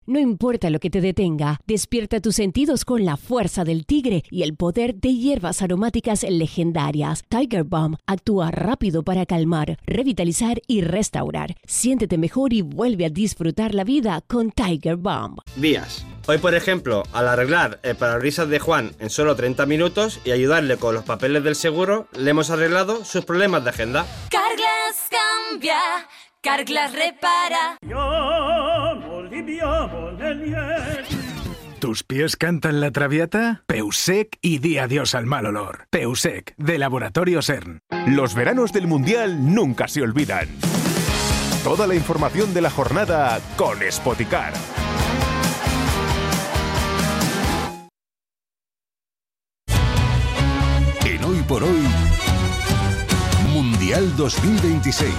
No importa lo que te detenga, despierta tus sentidos con la fuerza del tigre y el poder de hierbas aromáticas legendarias. Tiger Balm actúa rápido para calmar, revitalizar y restaurar. Siéntete mejor y vuelve a disfrutar la vida con Tiger Balm. Vías. Hoy, por ejemplo, al arreglar el parabrisas de Juan en solo 30 minutos y ayudarle con los papeles del seguro, le hemos arreglado sus problemas de agenda. Carglass cambia, Carglass repara. ¿Tus pies cantan la traviata? Peusec y di adiós al mal olor. Peusec, de Laboratorio CERN. Los veranos del Mundial nunca se olvidan. Toda la información de la jornada con Spoticar. En Hoy por Hoy, Mundial 2026.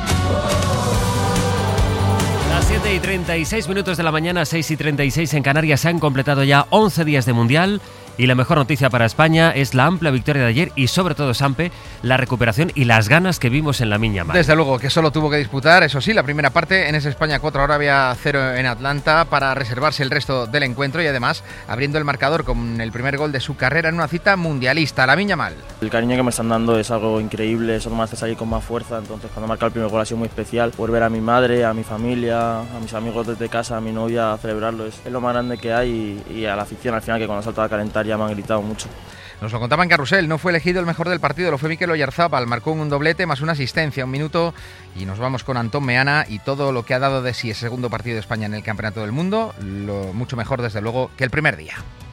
Las 7:36 de la mañana, 6:36 en Canarias, se han completado ya 11 días de Mundial. Y la mejor noticia para España es la amplia victoria de ayer y sobre todo, Sampe, la recuperación y las ganas que vimos en Lamine Yamal. Desde luego que solo tuvo que disputar, eso sí, la primera parte en ese España 4, Arabia 0 en Atlanta para reservarse el resto del encuentro y además abriendo el marcador con el primer gol de su carrera en una cita mundialista. Lamine Yamal. El cariño que me están dando es algo increíble, eso me hace salir con más fuerza, entonces cuando marca el primer gol ha sido muy especial. Poder ver a mi madre, a mi familia, a mis amigos desde casa, a mi novia, a celebrarlo es lo más grande que hay y a la afición al final, que cuando ha saltado a calentar ya me han gritado mucho. Nos lo contaba en Carrusel, no fue elegido el mejor del partido, lo fue Mikel Oyarzabal, marcó un doblete más una asistencia, un minuto, y nos vamos con Antón Meana y todo lo que ha dado de sí el segundo partido de España en el Campeonato del Mundo, lo mucho mejor desde luego que el primer día.